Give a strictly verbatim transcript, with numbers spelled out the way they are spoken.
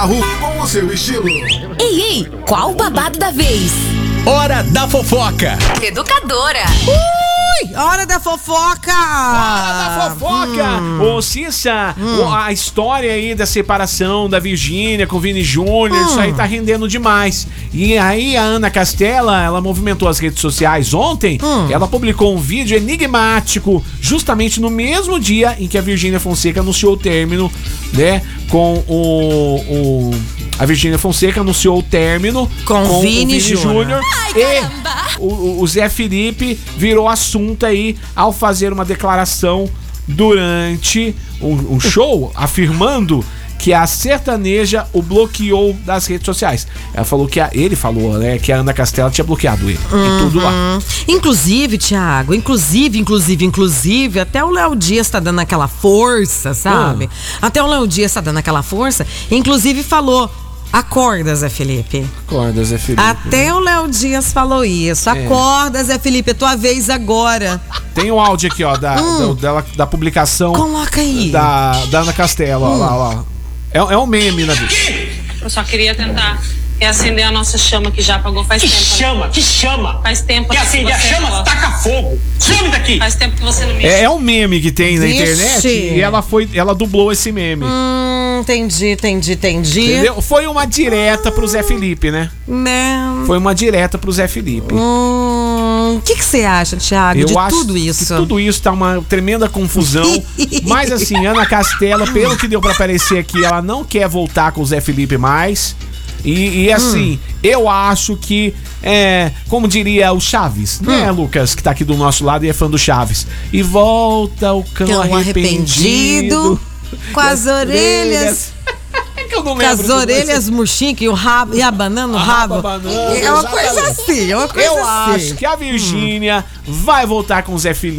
Com o seu estilo. Ei, ei, qual o babado da vez? Hora da fofoca. Educadora. Ui, hora da fofoca. Hora da fofoca. Ô, hum. Cissa, hum. a história aí da separação da Virgínia com o Vini Júnior, hum. isso aí tá rendendo demais. E aí a Ana Castela, ela movimentou as redes sociais ontem, hum. ela publicou um vídeo enigmático, justamente no mesmo dia em que a Virgínia Fonseca anunciou o término, né, com o... o a Virgínia Fonseca anunciou o término com, com Vini, o Vini Júnior. E o, o Zé Felipe virou assunto aí ao fazer uma declaração durante um, um show, afirmando que a sertaneja o bloqueou das redes sociais. Ela falou que a, ele falou, né, que a Ana Castela tinha bloqueado ele. Uhum. E tudo lá. Inclusive, Thiago, inclusive, inclusive, inclusive, até o Léo Dias tá dando aquela força, sabe? Ah. Até o Léo Dias tá dando aquela força. Inclusive falou: acorda, Zé Felipe. Acorda, Zé Felipe. Até o Léo Dias falou isso. É. Acorda, Zé Felipe, é tua vez agora. Tem um áudio aqui, ó, da, hum. da, da, da publicação. Coloca aí. Da, da Ana Castela, hum. ó, lá, lá. É, é um meme, né? Eu só queria tentar reacender a nossa chama que já apagou faz que tempo. Chama, que chama? Faz tempo. Que acender a chama, gosta. Taca fogo. Some daqui. Faz tempo que você não me... É, é um meme que tem na Vixe. internet e ela foi, ela dublou esse meme. Hum, entendi, entendi, entendi. Entendeu? Foi uma direta pro Zé Felipe, né? Né? Foi uma direta pro Zé Felipe. Hum, o que que você acha, Thiago, Eu de acho tudo isso? Que tudo isso tá uma tremenda confusão. Mas assim, Ana Castela, pelo que deu pra aparecer aqui, ela não quer voltar com o Zé Felipe mais. E, e assim, hum. eu acho que, é, como diria o Chaves, hum. né, Lucas, que tá aqui do nosso lado e é fã do Chaves. E volta o cão, cão arrependido, arrependido com as orelhas... que eu não com as orelhas murchinhas e o rabo e a banana no rabo. Banana, é uma exatamente. coisa assim, é uma coisa eu assim. acho que a Virgínia hum. vai voltar com o Zé Felipe.